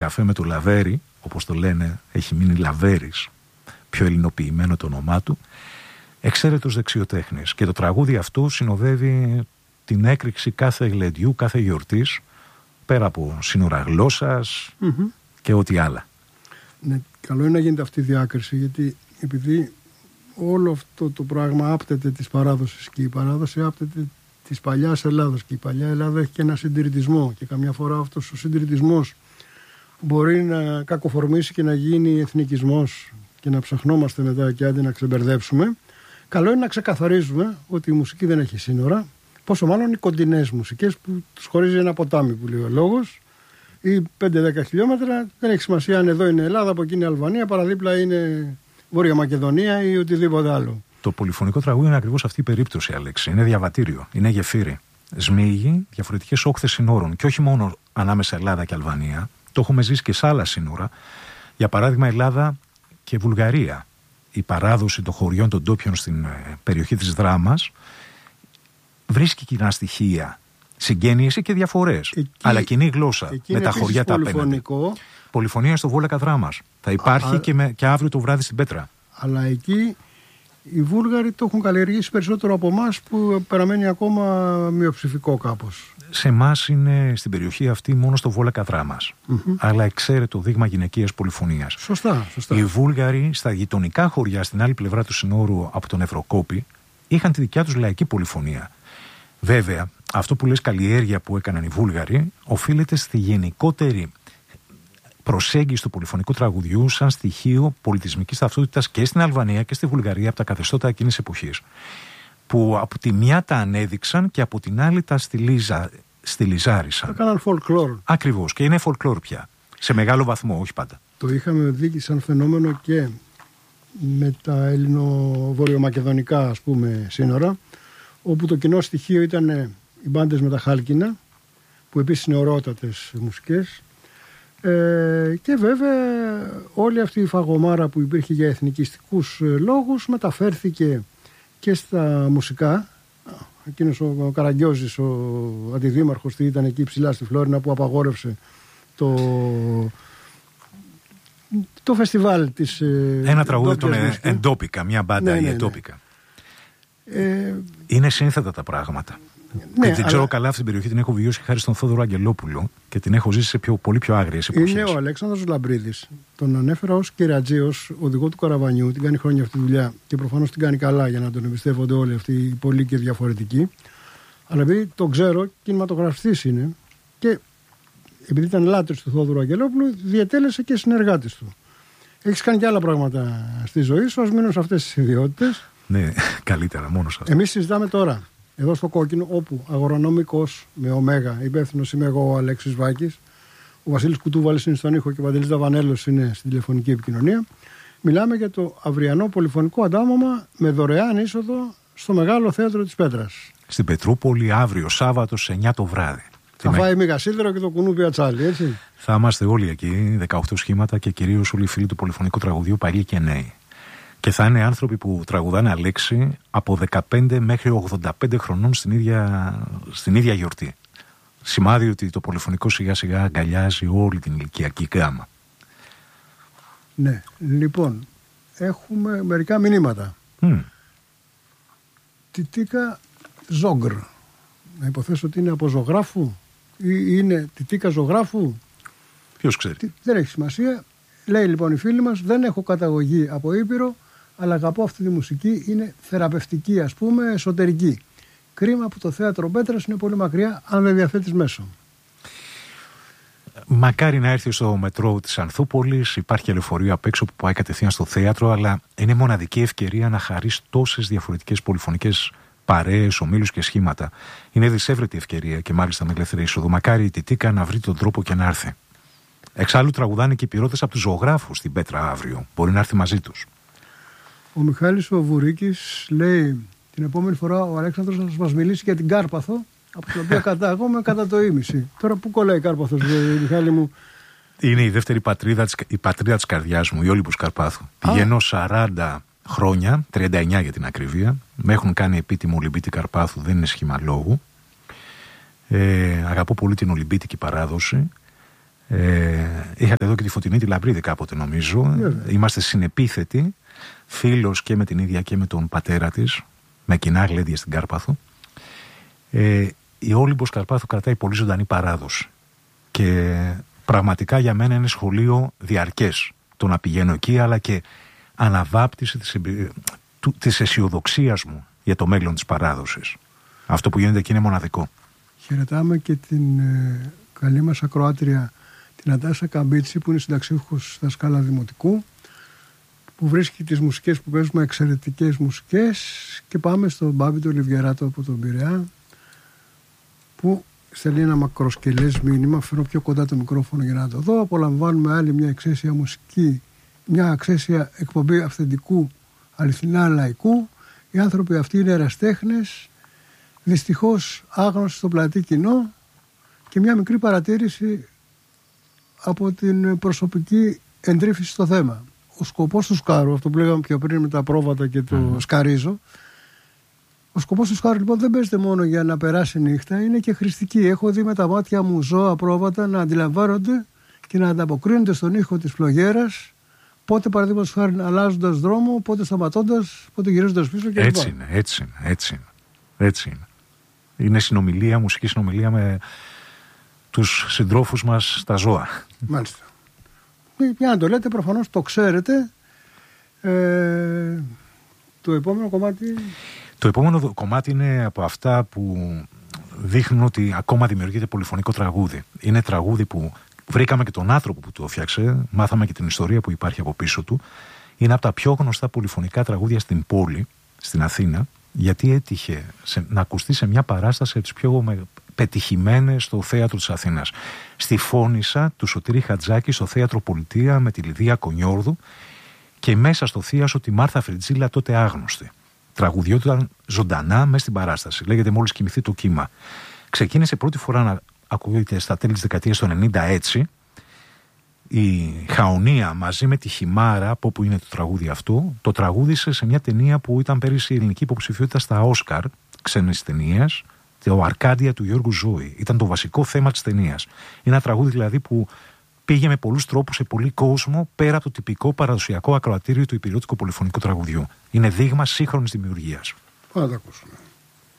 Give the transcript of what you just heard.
καφέ με το Λαβέρι, όπως το λένε, έχει μείνει Λαβέρης, πιο ελληνοποιημένο το όνομά του, εξαίρετος δεξιοτέχνης. Και το τραγούδι αυτό συνοδεύει την έκρηξη κάθε γλεντιού, κάθε γιορτής, πέρα από σύνορα γλώσσας και ό,τι άλλα. Ναι, καλό είναι να γίνεται αυτή η διάκριση, γιατί επειδή όλο αυτό το πράγμα άπτεται της παράδοσης και η παράδοση άπτεται της παλιάς Ελλάδας και η παλιά Ελλάδα έχει και ένα συντηρητισμό και καμιά φορά αυτός ο συντηρητισμός μπορεί να κακοφορμήσει και να γίνει εθνικισμός και να ψαχνόμαστε μετά και άντε να ξεμπερδέψουμε. Καλό είναι να ξεκαθαρίζουμε ότι η μουσική δεν έχει σύνορα, πόσο μάλλον οι κοντινές μουσικές που τους χωρίζει ένα ποτάμι που λέει ο λόγος, ή 5-10 χιλιόμετρα, δεν έχει σημασία αν εδώ είναι Ελλάδα, από εκεί είναι Αλβανία, παραδίπλα είναι Βόρεια Μακεδονία ή οτιδήποτε άλλο. Το πολυφωνικό τραγούδι είναι ακριβώς αυτή η περίπτωση, Αλέξη. Είναι διαβατήριο, είναι γεφύρι. Σμίγει διαφορετικές όχθες συνόρων και όχι μόνο ανάμεσα Ελλάδα και Αλβανία. Το έχουμε ζήσει και σε άλλα σύνορα. Για παράδειγμα, Ελλάδα και Βουλγαρία. Η παράδοση των χωριών των ντόπιων στην περιοχή της Δράμας βρίσκει κοινά στοιχεία, συγγένειες και διαφορές. Αλλά κοινή γλώσσα με τα χωριά τα απέναντι. Πολυφωνία στο Βόλακα Δράμας. Θα υπάρχει και αύριο το βράδυ στην Πέτρα. Αλλά εκεί οι Βούλγαροι το έχουν καλλιεργήσει περισσότερο από εμάς, που παραμένει ακόμα μειοψηφικό κάπως. Σε εμάς είναι στην περιοχή αυτή μόνο στο Βόλακα Δράμας. Αλλά εξαίρετο δείγμα γυναικείας πολυφωνίας. Σωστά. Οι Βούλγαροι στα γειτονικά χωριά στην άλλη πλευρά του συνόρου από τον Ευρωκόπη είχαν τη δικιά τους λαϊκή πολυφωνία. Βέβαια, αυτό που λες καλλιέργεια που έκαναν οι Βούλγαροι οφείλεται στη γενικότερη προσέγγιση του πολυφωνικού τραγουδιού σαν στοιχείο πολιτισμικής ταυτότητας και στην Αλβανία και στη Βουλγαρία από τα καθεστώτα εκείνης εποχής. Που από τη μια τα ανέδειξαν και από την άλλη τα στιλιζάρισαν. Τα κάναν folklore. Ακριβώς, και είναι folklore πια. Σε μεγάλο βαθμό, όχι πάντα. Το είχαμε δει σαν φαινόμενο και με τα ελληνο-βορειομακεδονικά, ας πούμε, σύνορα, όπου το κοινό στοιχείο ήταν οι μπάντες με τα χάλκινα, που επίσης είναι ωραιότατες μουσικές. Και βέβαια όλη αυτή η φαγωμάρα που υπήρχε για εθνικιστικούς λόγους μεταφέρθηκε και στα μουσικά. Εκείνος ο Καραγκιόζης, ο αντιδήμαρχος, ήταν εκεί ψηλά στη Φλόρινα, που απαγόρευσε το φεστιβάλ της... Ένα τραγούδι των Εντόπικα, μια μπάντα η Εντόπικα. Είναι σύνθετα τα πράγματα. Ναι, την ξέρω καλά αυτή την περιοχή, την έχω βιώσει χάρη στον Θόδωρο Αγγελόπουλο και την έχω ζήσει σε πολύ πιο άγριες εποχές. Είναι ο Αλέξανδρος Λαμπρίδης. Τον ανέφερα ως κερατζίος, οδηγό του καραβανιού. Την κάνει χρόνια αυτή τη δουλειά και προφανώς την κάνει καλά, για να τον εμπιστεύονται όλοι αυτοί οι πολλοί και διαφορετικοί. Αλλά επειδή τον ξέρω, κινηματογραφιστής είναι και επειδή ήταν λάτρης του Θόδωρου Αγγελόπουλου, διετέλεσε και συνεργάτης του. Έχεις κάνει και άλλα πράγματα στη ζωή σου, ας μείνω σε αυτές τις ιδιότητες. Ναι, καλύτερα, μόνο σε αυτό. Εμείς συζητάμε τώρα, εδώ στο Κόκκινο, όπου αγορονομικός με ωμέγα, υπεύθυνος είμαι εγώ, ο Αλέξης Βάκης, ο Βασίλης Κουτούβαλης είναι στον ήχο και ο Παντελής Δαβανέλος είναι στην τηλεφωνική επικοινωνία. Μιλάμε για το αυριανό πολυφωνικό αντάμωμα με δωρεάν είσοδο στο Μεγάλο Θέατρο της Πέτρας. Στην Πετρούπολη, αύριο Σάββατο σε 9 το βράδυ. Θα φάει μηγασίλδερο και το κουνούπι ατσάλι, έτσι. Θα είμαστε όλοι εκεί, 18 σχήματα και κυρίως όλοι οι φίλοι του πολυφωνικού τραγουδιού, παλιοί και νέοι. Και θα είναι άνθρωποι που τραγουδάνε, Αλέξη, από 15 μέχρι 85 χρονών στην ίδια γιορτή. Σημάδι ότι το πολυφωνικό σιγά σιγά αγκαλιάζει όλη την ηλικιακή γάμα. Ναι, λοιπόν, έχουμε μερικά μηνύματα. Τιτίκα Ζόγκρ. Να υποθέσω ότι είναι από ζωγράφου ή είναι Τιτίκα ζωγράφου. Ποιος ξέρει. Δεν έχει σημασία. Λέει λοιπόν η φίλη μας, δεν έχω καταγωγή από Ήπειρο, αλλά αγαπώ αυτή τη μουσική, είναι θεραπευτική, ας πούμε, εσωτερική. Κρίμα που το θέατρο Πέτρας είναι πολύ μακριά, αν δεν διαθέτεις μέσο. Μακάρι να έρθει στο μετρό της Ανθούπολης, υπάρχει λεωφορείο απ' έξω που πάει κατευθείαν στο θέατρο, αλλά είναι μοναδική ευκαιρία να χαρείς τόσες διαφορετικές πολυφωνικές παρέες, ομίλους και σχήματα. Είναι δυσέβρετη ευκαιρία και μάλιστα με ελεύθερη είσοδο. Μακάρι η Τιτίκα να βρει τον τρόπο και να έρθει. Εξάλλου τραγουδάνε και οι πυρώτες από τους ζωγράφους στην Πέτρα αύριο. Μπορεί να έρθει μαζί τους. Ο Μιχάλης ο Βουρίκης λέει την επόμενη φορά ο Αλέξανδρος θα μας μιλήσει για την Κάρπαθο, από την οποία κατάγομαι κατά το ήμιση. Τώρα πού κολλάει η Κάρπαθος, Μιχάλη μου? Είναι η δεύτερη πατρίδα, η πατρίδα της καρδιάς μου, η Όλυμπος Καρπάθου. Πηγαίνω 40 χρόνια, 39 για την ακρίβεια. Με έχουν κάνει επίτιμο Ολυμπίτη Καρπάθου, δεν είναι σχήμα λόγου. Αγαπώ πολύ την Ολυμπίτικη παράδοση. Είχατε εδώ και τη Φωτεινή τη Λαμπρίδη κάποτε, νομίζω. Είμαστε συνεπίθετοι, φίλος και με την ίδια και με τον πατέρα της, με κοινά γλέντια στην Κάρπαθο. Η Όλυμπος Καρπάθου κρατάει πολύ ζωντανή παράδοση. Και πραγματικά για μένα είναι σχολείο διαρκές το να πηγαίνω εκεί, αλλά και αναβάπτιση της αισιοδοξίας μου για το μέλλον της παράδοσης. Αυτό που γίνεται εκεί είναι μοναδικό. Χαιρετάμε και την καλή μας ακροάτρια, την Αντάσα Καμπίτση, που είναι συνταξίουχος δασκάλα δημοτικού, που βρίσκει τις μουσικές που παίζουμε εξαιρετικές μουσικές. Και πάμε στον Μπάμπη του Λιβιεράτο από τον Πειραιά, που στέλνει ένα μακροσκελές μήνυμα. Φέρνω πιο κοντά το μικρόφωνο για να το δω. Απολαμβάνουμε άλλη μια εξαίσια μουσική, μια εξαίσια εκπομπή αυθεντικού, αληθινά λαϊκού. Οι άνθρωποι αυτοί είναι εραστέχνες, δυστυχώς άγνωστοι στο πλατή κοινό. Και μια μικρή παρατήρηση από την προσωπική εντρύφηση στο θέμα. Ο σκοπός του σκάρου, αυτό που λέγαμε πιο πριν με τα πρόβατα και το σκαρίζω, ο σκοπός του σκάρου λοιπόν δεν παίζεται μόνο για να περάσει νύχτα, είναι και χρηστική. Έχω δει με τα μάτια μου ζώα πρόβατα να αντιλαμβάνονται και να ανταποκρίνονται στον ήχο της φλογέρας, πότε παραδείγματος χάρη αλλάζοντας δρόμο, πότε σταματώντας, πότε γυρίζοντας πίσω κλπ. Έτσι είναι. Είναι συνομιλία, μουσική συνομιλία με τους συντρόφους μας στα ζώα. Μάλιστα. Για να το λέτε, προφανώς το ξέρετε. Το επόμενο κομμάτι... Το επόμενο κομμάτι είναι από αυτά που δείχνουν ότι ακόμα δημιουργείται πολυφωνικό τραγούδι. Είναι τραγούδι που βρήκαμε και τον άνθρωπο που το έφτιαξε, μάθαμε και την ιστορία που υπάρχει από πίσω του. Είναι από τα πιο γνωστά πολυφωνικά τραγούδια στην πόλη, στην Αθήνα, γιατί έτυχε να ακουστεί σε μια παράσταση από τις πιο πετυχημένες στο θέατρο της Αθήνας. Στη Φώνισσα του Σωτήρη Χατζάκη, στο θέατρο Πολιτεία, με τη Λιδία Κονιόρδου, και μέσα στο θίασο τη Μάρθα Φριτζίλα, τότε άγνωστη. Τραγουδιόταν ζωντανά μέσα στην παράσταση. Λέγεται «Μόλις κοιμηθεί το κύμα». Ξεκίνησε πρώτη φορά να ακούγεται στα τέλη της δεκαετίας του 90 έτσι. Η Χαονία μαζί με τη Χιμάρα, από όπου είναι το τραγούδι αυτό, το τραγούδισε σε μια ταινία που ήταν πέρυσι η ελληνική υποψηφιότητα στα Όσκαρ, ξένης ταινίας, το Αρκάντια του Γιώργου Ζώη. Ήταν το βασικό θέμα της ταινίας. Είναι ένα τραγούδι δηλαδή που πήγε με πολλούς τρόπους σε πολύ κόσμο, πέρα από το τυπικό παραδοσιακό ακροατήριο του υπηρετικού πολυφωνικού τραγουδιού. Είναι δείγμα σύγχρονης δημιουργίας. Πάμε να τα ακούσουμε.